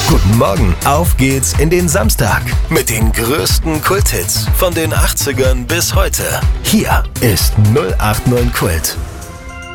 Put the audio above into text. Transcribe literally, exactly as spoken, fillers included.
Guten Morgen, auf geht's in den Samstag mit den größten Kulthits von den achtzigern bis heute. Hier ist null acht neun Kult.